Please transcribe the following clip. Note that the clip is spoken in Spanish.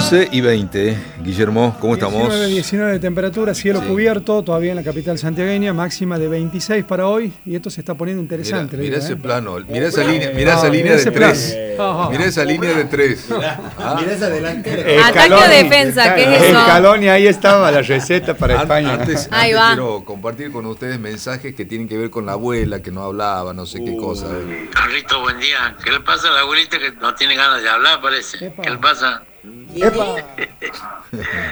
11:20. Guillermo, ¿cómo estamos? 19 de temperatura, cielo cubierto, todavía en la capital santiagueña, máxima de 26 para hoy, y esto se está poniendo interesante. Mira ese plano, mira esa línea, de tres. Mira esa línea de tres. Mira esa delantera. Ataque o defensa, ¿qué es eso? Scaloni, ahí estaba la receta para España. Antes Ahí va. quiero compartir con ustedes mensajes que tienen que ver con la abuela, que no hablaba, no sé qué cosa. Carlito, buen día. ¿Qué le pasa a la abuelita que no tiene ganas de hablar, parece? Epa. ¿Qué le pasa?